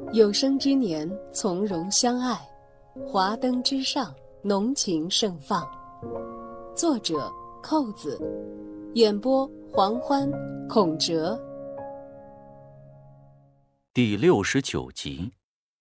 有生之年，从容相爱，华灯之上，浓情盛放。作者：扣子，演播：黄欢、孔哲。 第69集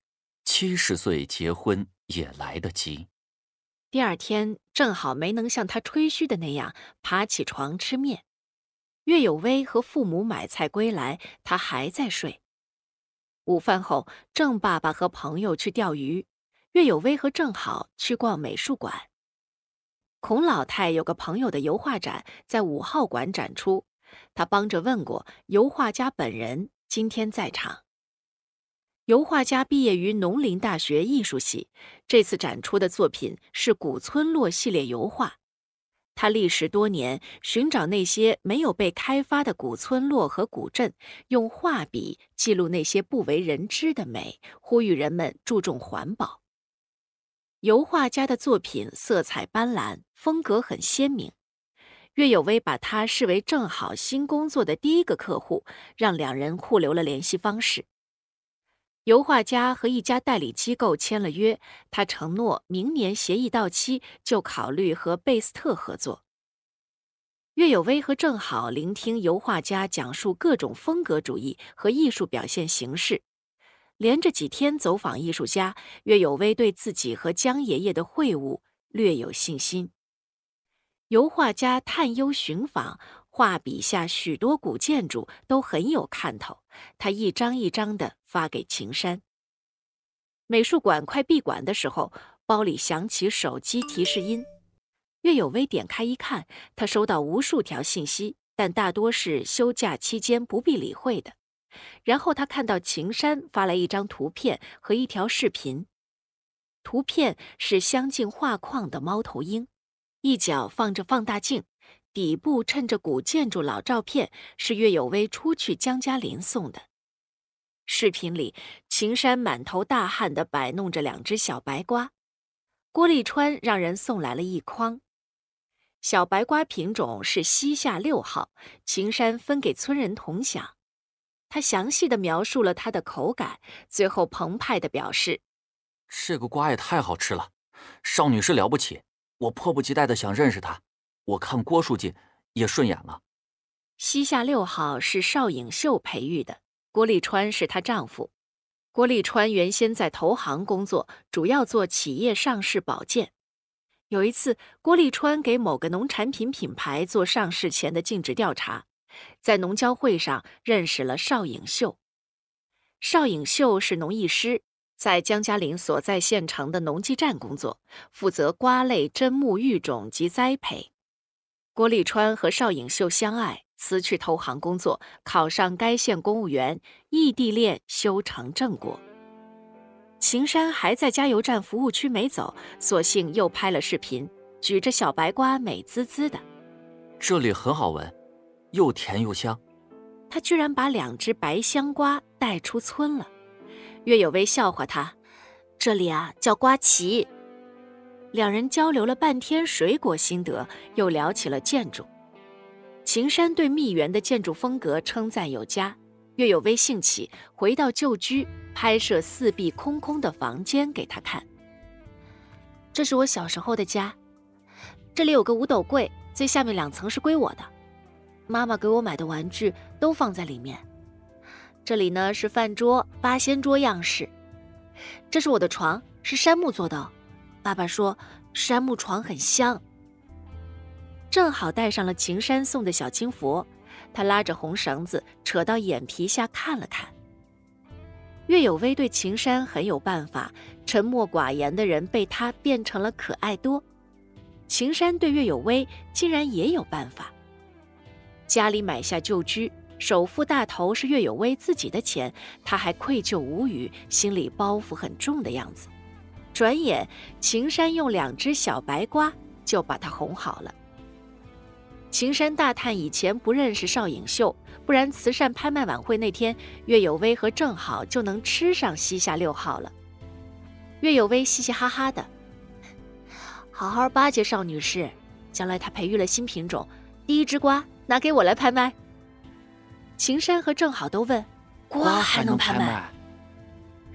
，70岁结婚也来得及。 第二天正好没能像他吹嘘的那样爬起床吃面。岳有为和父母买菜归来，他还在睡。午饭后，郑爸爸和朋友去钓鱼，岳有为和郑好去逛美术馆。孔老太有个朋友的油画展在5号馆展出，他帮着问过油画家本人，今天在场。油画家毕业于农林大学艺术系，这次展出的作品是古村落系列油画。他历时多年，寻找那些没有被开发的古村落和古镇，用画笔记录那些不为人知的美，呼吁人们注重环保。油画家的作品色彩斑斓，风格很鲜明。岳有为把他视为正好新工作的第一个客户，让两人互留了联系方式。油画家和一家代理机构签了约，他承诺明年协议到期就考虑和贝斯特合作。岳有为和郑好聆听油画家讲述各种风格主义和艺术表现形式，连着几天走访艺术家，岳有为对自己和江爷爷的会晤略有信心。油画家探幽寻访，画笔下许多古建筑都很有看头，他一张一张地发给秦山。美术馆快闭馆的时候，包里响起手机提示音。岳有为点开一看，他收到无数条信息，但大多是休假期间不必理会的。然后他看到秦山发来一张图片和一条视频，图片是相近画框的猫头鹰，一角放着放大镜，底部衬着古建筑老照片，是岳有为出去江嘉林送的。视频里，秦山满头大汗地摆弄着2只小白瓜，郭立川让人送来了一筐。小白瓜品种是西夏6号，秦山分给村人同享。他详细地描述了它的口感，最后澎湃地表示： 这个瓜也太好吃了，邵女士了不起，我迫不及待地想认识她，我看郭书记也顺眼了。 西夏6号是邵颖秀培育的，郭立川是她丈夫。郭立川原先在投行工作，主要做企业上市保荐。有一次，郭立川给某个农产品品牌做上市前的尽职调查，在农交会上认识了邵颖秀。邵颖秀是农艺师，在江嘉林所在县城的农技站工作，负责瓜类砧木育种及栽培。郭立川和邵颖秀相爱，辞去投行工作，考上该县公务员，异地恋修成正果。秦山还在加油站服务区没走，索性又拍了视频，举着小白瓜美滋滋的。 这里很好闻，又甜又香。 他居然把2只白香瓜带出村了。岳有为笑话他，这里啊叫瓜奇。两人交流了半天水果心得，又聊起了建筑。秦山对蜜园的建筑风格称赞有加，岳有为兴起，回到旧居，拍摄4壁空空的房间给他看。这是我小时候的家，这里有个5斗柜，最下面2层是归我的，妈妈给我买的玩具都放在里面。这里呢是饭桌，8仙桌样式。这是我的床，是杉木做的哦，爸爸说杉木床很香。正好带上了秦山送的小金佛，他拉着红绳子扯到眼皮下看了看。岳有为对秦山很有办法，沉默寡言的人被他变成了可爱多。秦山对岳有为竟然也有办法。家里买下旧居，首付大头是岳有为自己的钱，他还愧疚无语，心里包袱很重的样子。转眼秦山用2只小白瓜就把他哄好了。秦山大叹以前不认识邵颖秀，不然慈善拍卖晚会那天，岳有为和郑好就能吃上西夏6号了。岳有为嘻嘻哈哈的，好好巴结邵女士，将来她培育了新品种，第1只瓜拿给我来拍卖。秦山和郑好都问，瓜还能拍卖？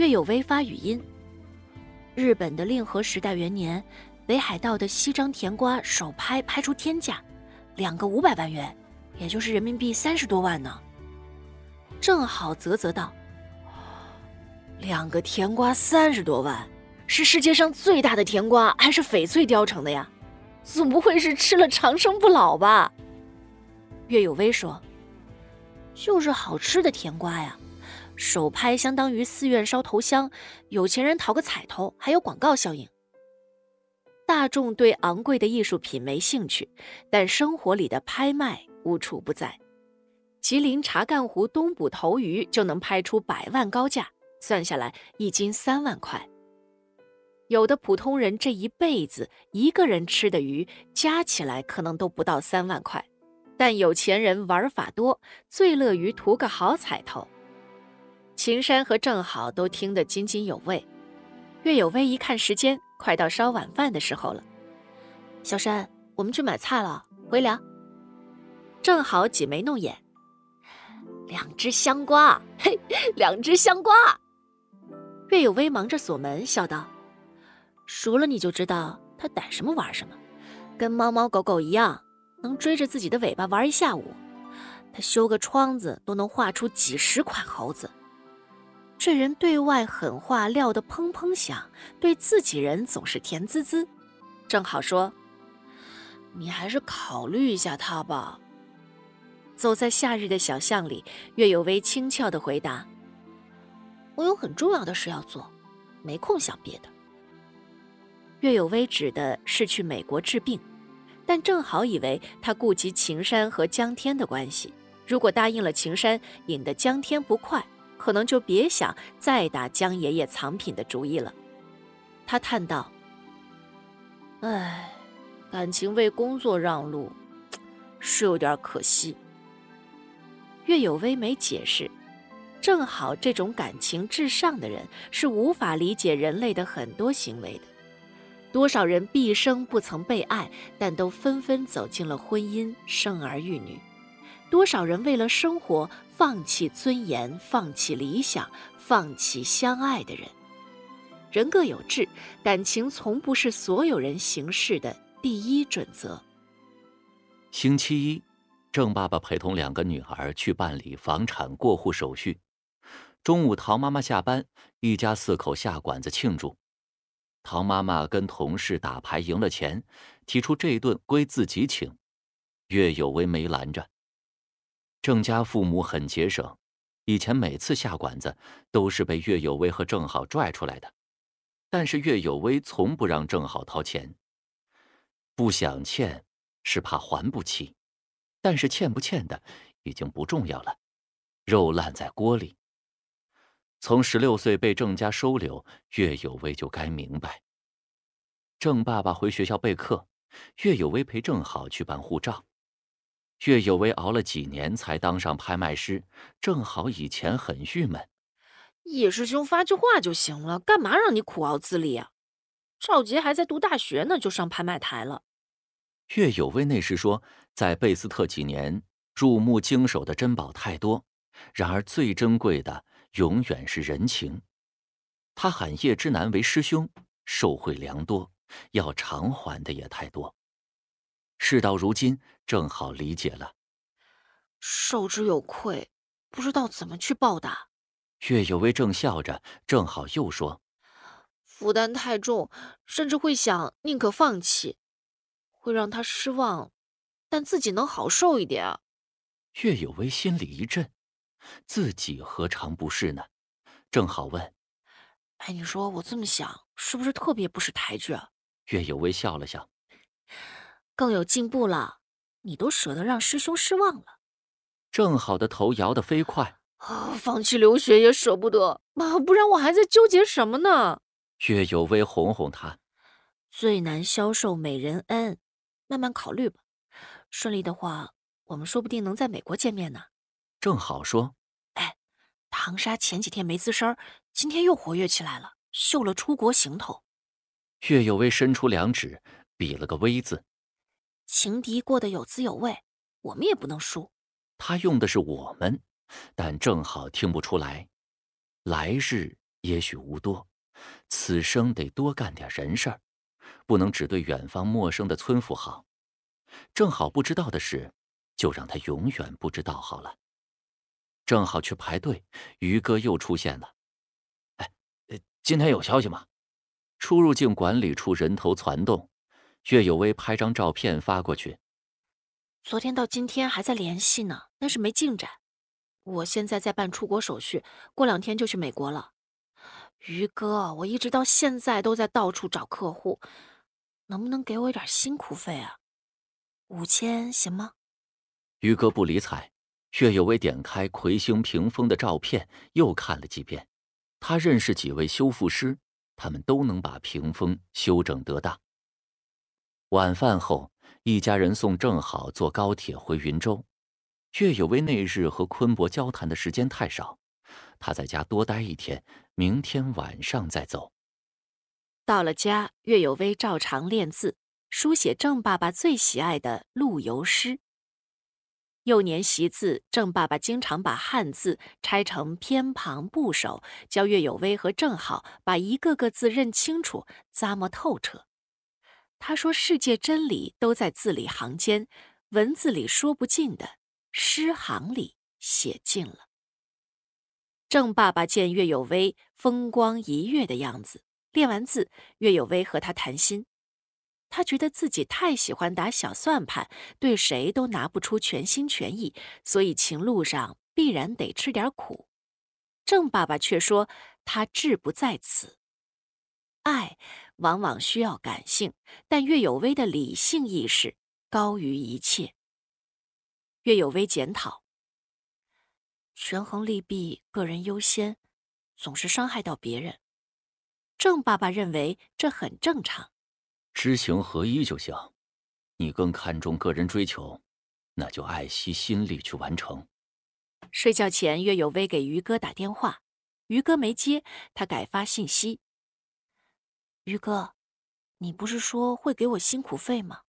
岳有薇发语音：日本的令和时代元年，北海道的西张甜瓜首拍出天价，2个500万元，也就是人民币30多万呢。正好啧道：2个甜瓜30多万，是世界上最大的甜瓜，还是翡翠雕成的呀？总不会是吃了长生不老吧？岳有薇说：就是好吃的甜瓜呀，首拍相当于寺院烧头香，有钱人讨个彩头，还有广告效应。大众对昂贵的艺术品没兴趣，但生活里的拍卖无处不在。吉林茶干湖东捕头鱼就能拍出100万高价，算下来1斤3万块。有的普通人这一辈子一个人吃的鱼加起来可能都不到3万块，但有钱人玩法多，最乐于图个好彩头。秦山和郑好都听得津津有味。岳有薇一看时间，快到烧晚饭的时候了。小山，我们去买菜了，回凉。正好挤眉弄眼，2只香瓜，嘿，2只香瓜。岳有薇忙着锁门，笑道：熟了你就知道他逮什么玩什么，跟猫猫狗狗一样，能追着自己的尾巴玩一下午。他修个窗子都能画出几10款猴子。这人对外狠话撂得砰砰响，对自己人总是甜滋滋。正好说：你还是考虑一下他吧。走在夏日的小巷里，岳有薇轻巧地回答：我有很重要的事要做，没空想别的。岳有薇指的是去美国治病，但正好以为他顾及秦山和江天的关系，如果答应了秦山，引得江天不快，可能就别想再打江爷爷藏品的主意了。他叹道：唉，感情为工作让路，是有点可惜。岳有薇没解释，正好这种感情至上的人是无法理解人类的很多行为的。多少人毕生不曾被爱，但都纷纷走进了婚姻，生儿育女。多少人为了生活放弃尊严，放弃理想，放弃相爱的人。人各有志，感情从不是所有人行事的第一准则。 星期一，郑爸爸陪同2个女儿去办理房产过户手续。中午，陶妈妈下班，一家4口下馆子庆祝。陶妈妈跟同事打牌赢了钱，提出这顿归自己请，岳有薇没拦着。郑家父母很节省，以前每次下馆子都是被岳有薇和郑好拽出来的，但是岳有薇从不让郑好掏钱。不想欠是怕还不起，但是欠不欠的已经不重要了，肉烂在锅里。从16岁被郑家收留，岳有薇就该明白。郑爸爸回学校备课，岳有薇陪郑好去办护照。岳有薇熬了几年才当上拍卖师，郑好以前很郁闷。 叶师兄发句话就行了，干嘛让你苦熬资历啊？赵杰还在读大学呢，就上拍卖台了。 岳有薇那时说，在贝斯特几年，入目经手的珍宝太多，然而最珍贵的永远是人情。他喊叶之南为师兄，受惠良多，要偿还的也太多。事到如今，正好理解了。 受之有愧，不知道怎么去报答。 岳有薇正笑着，正好又说： 负担太重，甚至会想宁可放弃，会让他失望，但自己能好受一点啊。 岳有薇心里一震，自己何尝不是呢？正好问： 哎，你说我这么想，是不是特别不识抬举啊？ 岳有薇笑了笑： 更有进步了，你都舍得让师兄失望了。 正好的头摇得飞快， 放弃留学也舍不得，不然我还在纠结什么呢？ 岳有薇哄哄他： 最难消受美人恩，慢慢考虑吧。顺利的话，我们说不定能在美国见面呢。 正好说： 哎，唐莎前几天没吱声，今天又活跃起来了，秀了出国行头。 岳有薇伸出2指，比了个V字。 情敌过得有滋有味，我们也不能输。 他用的是我们，但正好听不出来。来日也许无多，此生得多干点人事儿，不能只对远方陌生的村妇好。正好不知道的事，就让他永远不知道好了。正好去排队，于哥又出现了。今天有消息吗？出入境管理处人头攒动，岳有为拍张照片发过去。 昨天到今天还在联系呢，但是没进展。我现在在办出国手续，过2天就去美国了。于哥，我一直到现在都在到处找客户，能不能给我一点辛苦费啊？5000行吗？ 于哥不理睬，岳有为点开魁星屏风的照片，又看了几遍。他认识几位修复师，他们都能把屏风修整得当。晚饭后，一家人送正好坐高铁回云州。岳有为那日和昆伯交谈的时间太少，他在家多待1天，明天晚上再走。 到了家，岳有为照常练字，书写郑爸爸最喜爱的陆游诗。幼年习字，郑爸爸经常把汉字拆成偏旁部首，教岳有为和郑好把一个个字认清楚，咂摸透彻。他说世界真理都在字里行间，文字里说不尽的，诗行里写尽了。郑爸爸见岳有为风光一跃的样子，练完字，岳有为和他谈心。他觉得自己太喜欢打小算盘，对谁都拿不出全心全意，所以情路上必然得吃点苦。郑爸爸却说他志不在此。爱往往需要感性，但岳有为的理性意识高于一切。岳有为检讨：权衡利弊，个人优先，总是伤害到别人。郑爸爸认为这很正常。 知行合一就行，你更看重个人追求，那就爱惜心力去完成。 睡觉前，岳有为给于哥打电话，于哥没接，他改发信息：于哥，你不是说会给我辛苦费吗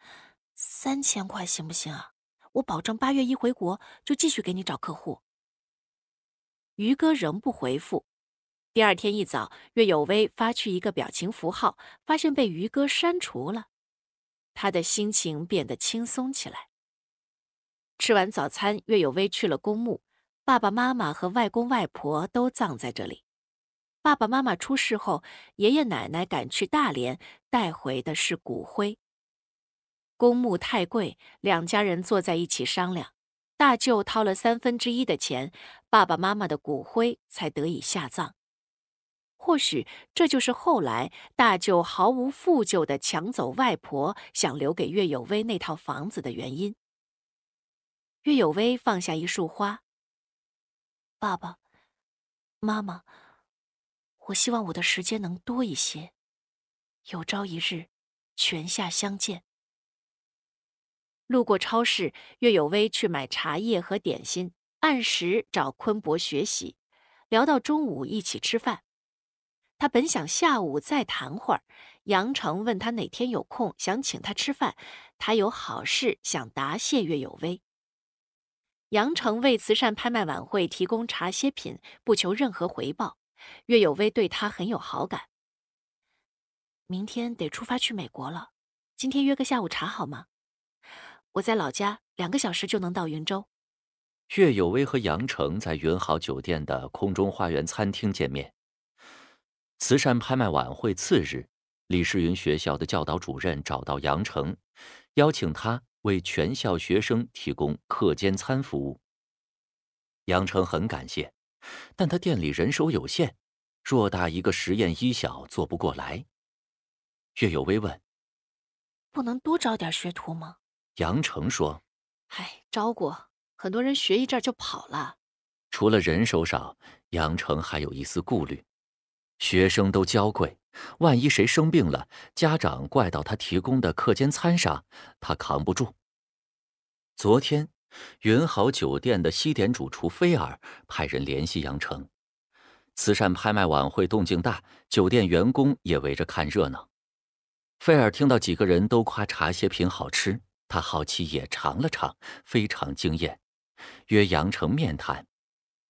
？3000块行不行啊？我保证8月1回国就继续给你找客户。于哥仍不回复。第2天一早，岳有为发去一个表情符号，发现被于哥删除了。他的心情变得轻松起来。吃完早餐，岳有为去了公墓，爸爸妈妈和外公外婆都葬在这里。爸爸妈妈出事后，爷爷奶奶赶去大连，带回的是骨灰。公墓太贵，2家人坐在一起商量，大舅掏了1/3的钱，爸爸妈妈的骨灰才得以下葬。或许这就是后来大舅毫无负疚地抢走外婆想留给岳有为那套房子的原因。岳有为放下一束花：爸爸妈妈，我希望我的时间能多一些，有朝一日泉下相见。路过超市，岳有为去买茶叶和点心，按时找昆伯学习，聊到中午一起吃饭。他本想下午再谈会儿，杨成问他哪天有空，想请他吃饭，他有好事想答谢岳有为。杨成为慈善拍卖晚会提供茶歇品，不求任何回报，岳有为对他很有好感。明天得出发去美国了，今天约个下午茶好吗？我在老家2个小时就能到云州。 岳有为和杨成在云豪酒店的空中花园餐厅见面。慈善拍卖晚会次日，李世云学校的教导主任找到杨成，邀请他为全校学生提供课间餐服务。杨成很感谢，但他店里人手有限，偌大一个实验一小做不过来。岳有为问： 不能多招点学徒吗？ 杨成说： 招过，很多人学一阵就跑了。 除了人手少，杨成还有一丝顾虑。学生都娇贵，万一谁生病了，家长怪到他提供的课间餐上，他扛不住。昨天，云豪酒店的西点主厨菲尔派人联系杨成。慈善拍卖晚会动静大，酒店员工也围着看热闹。菲尔听到几个人都夸茶歇品好吃，他好奇也尝了尝，非常惊艳，约杨成面谈。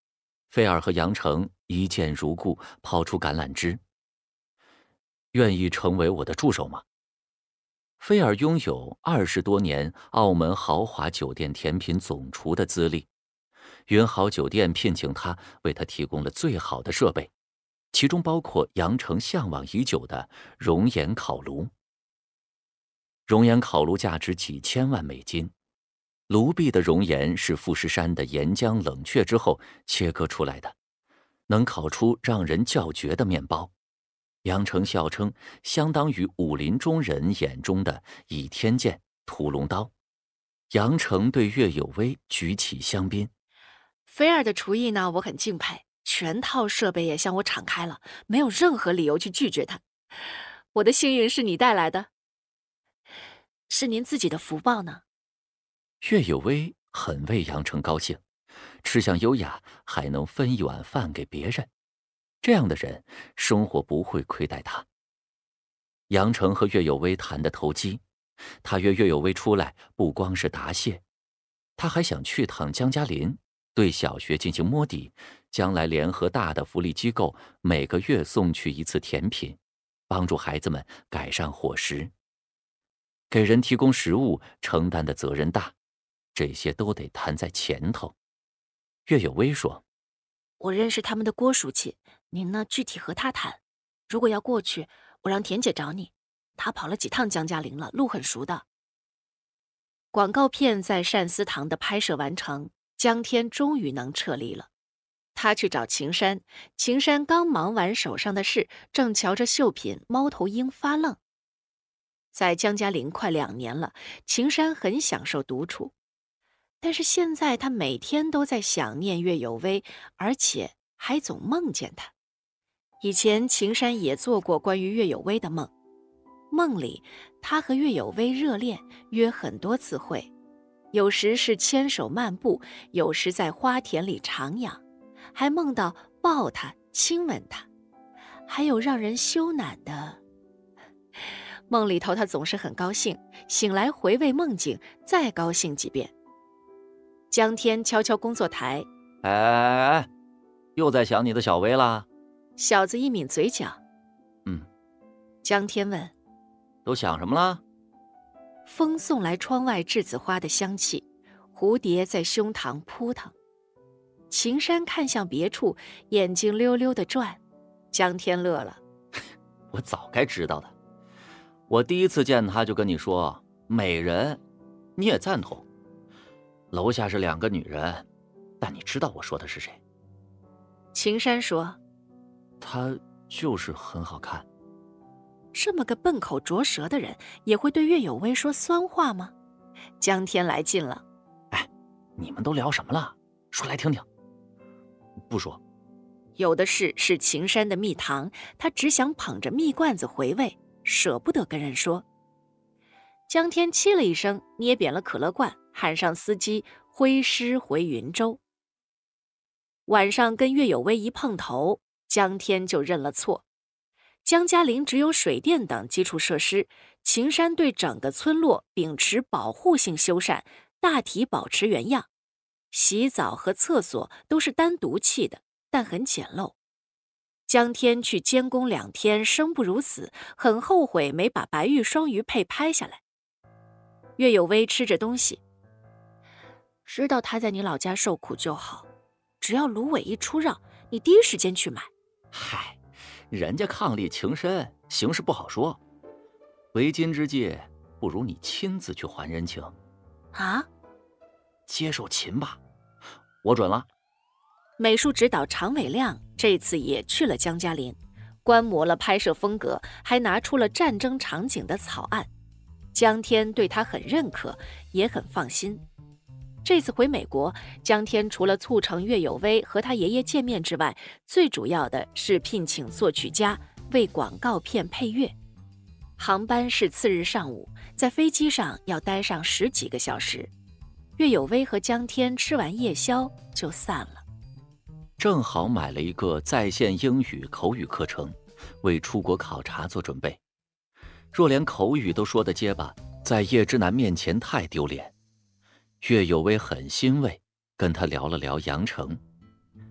菲尔和杨成一见如故，抛出橄榄枝。愿意成为我的助手吗？菲尔拥有20多年澳门豪华酒店甜品总厨的资历，云豪酒店聘请他，为他提供了最好的设备，其中包括杨成向往已久的熔岩烤炉。熔岩烤炉价值几千万美金，炉壁的熔岩是富士山的岩浆冷却之后切割出来的，能烤出让人叫绝的面包。杨成笑称，相当于武林中人眼中的倚天剑、屠龙刀。杨成对岳有为举起香槟。 菲尔的厨艺呢，我很敬佩，全套设备也向我敞开了，没有任何理由去拒绝他。我的幸运是你带来的，是您自己的福报呢。 岳有为很为杨成高兴，吃相优雅，还能分一碗饭给别人。这样的人，生活不会亏待他。杨成和岳有为谈得投机，他约岳有为出来，不光是答谢，他还想去趟江嘉林，对小学进行摸底，将来联合大的福利机构，每个月送去一次甜品，帮助孩子们改善伙食。给人提供食物，承担的责任大，这些都得摊在前头。岳有为说， 我认识他们的郭书记，您呢具体和他谈。如果要过去，我让田姐找你，她跑了几趟江嘉林了，路很熟的。广告片在单思堂的拍摄完成，江天终于能撤离了。他去找秦山，秦山刚忙完手上的事，正瞧着绣品猫头鹰发愣。在江嘉林快2年了，秦山很享受独处，但是现在他每天都在想念岳有为，而且还总梦见他。以前秦山也做过关于岳有为的梦，梦里他和岳有为热恋，约很多次会，有时是牵手漫步，有时在花田里徜徉，还梦到抱他亲吻他，还有让人羞赧的。梦里头他总是很高兴，醒来回味梦境，再高兴几遍。江天敲敲工作台， 哎，又在想你的小薇啦？ 小子一抿嘴角，江天问， 都想什么了？ 风送来窗外栀子花的香气，蝴蝶在胸膛扑腾。秦山看向别处，眼睛溜溜地转。江天乐了， 我早该知道的。我第一次见他就跟你说美人，你也赞同。楼下是2个女人，但你知道我说的是谁？ 秦山说， 她就是很好看。 这么个笨口拙舌的人，也会对岳有为说酸话吗？江天来劲了， 哎，你们都聊什么了？说来听听。不说。 有的事是秦山的蜜糖，他只想捧着蜜罐子回味，舍不得跟人说。江天气了一声，捏扁了可乐罐，喊上司机挥师回云州。晚上跟岳有为一碰头，江天就认了错。江嘉林只有水电等基础设施，秦山对整个村落秉持保护性修缮，大体保持原样。洗澡和厕所都是单独砌的，但很简陋。江天去监工2天，生不如死，很后悔没把白玉双鱼配拍下来。岳有为吃着东西，知道他在你老家受苦就好，只要芦苇一出让，你第一时间去买。 嗨，人家伉俪情深，形势不好说。为今之计，不如你亲自去还人情。 啊？ 接受擒吧，我准了。 美术指导常伟亮这次也去了江嘉林，观摩了拍摄风格，还拿出了战争场景的草案。江天对他很认可，也很放心。这次回美国，江天除了促成岳有为和他爷爷见面之外，最主要的是聘请作曲家为广告片配乐。航班是次日上午，在飞机上要待上10几个小时。岳有为和江天吃完夜宵就散了。 正好买了一个在线英语口语课程，为出国考察做准备。若连口语都说得结巴，在叶之南面前太丢脸。岳有为很欣慰，跟他聊了聊杨成。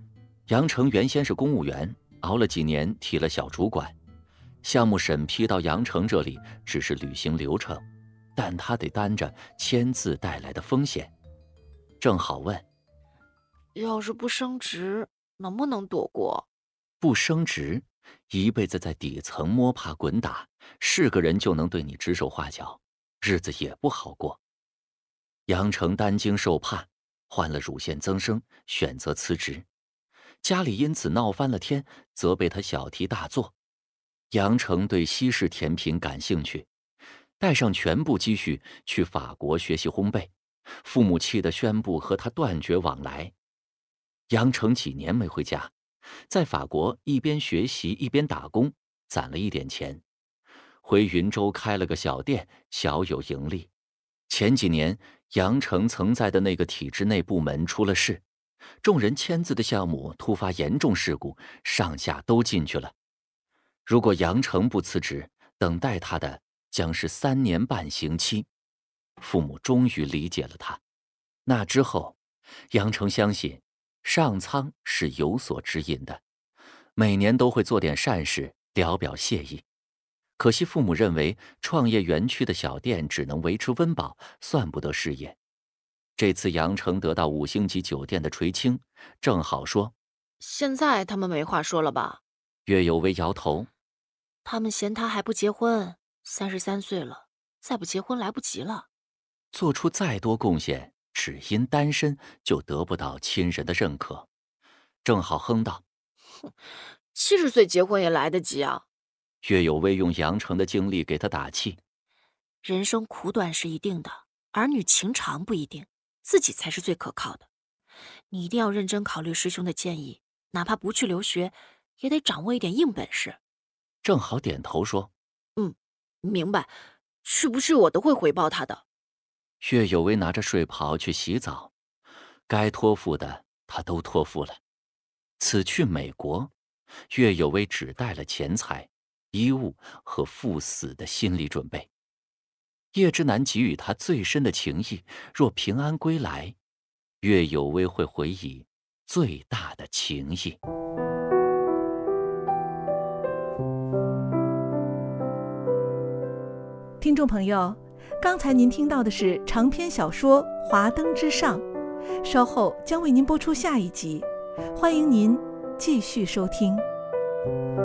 杨成原先是公务员，熬了几年提了小主管，项目审批到杨成这里只是履行流程，但他得担着签字带来的风险。正好问： 要是不升职，能不能躲过？ 不升职，一辈子在底层摸爬滚打，是个人就能对你指手画脚，日子也不好过。杨成担惊受怕，患了乳腺增生，选择辞职。家里因此闹翻了天，责备他小题大做。杨成对西式甜品感兴趣，带上全部积蓄去法国学习烘焙，父母气得宣布和他断绝往来。杨成几年没回家，在法国一边学习一边打工，攒了一点钱，回云州开了个小店，小有盈利。前几年杨成曾在的那个体制内部门出了事，众人签字的项目突发严重事故，上下都进去了。如果杨成不辞职，等待他的将是3年半刑期。父母终于理解了他。那之后，杨成相信上苍是有所指引的，每年都会做点善事，聊表谢意。可惜父母认为创业园区的小店只能维持温饱，算不得事业。这次杨成得到5星级酒店的垂青，正好说： 现在他们没话说了吧？ 岳有为摇头： 他们嫌他还不结婚，33岁了，再不结婚来不及了。 做出再多贡献，只因单身就得不到亲人的认可。正好哼道 ：70岁结婚也来得及啊。 岳有为用杨成的经历给他打气： 人生苦短是一定的，儿女情长不一定，自己才是最可靠的。你一定要认真考虑师兄的建议，哪怕不去留学，也得掌握一点硬本事。 正好点头说： 明白，去不去我都会回报他的。 岳有为拿着睡袍去洗澡，该托付的他都托付了。此去美国，岳有为只带了钱财、衣物和赴死的心理准备。叶之南给予他最深的情谊，若平安归来，岳有为会回以最大的情谊。 听众朋友，刚才您听到的是长篇小说《华灯之上》，稍后将为您播出下一集，欢迎您继续收听。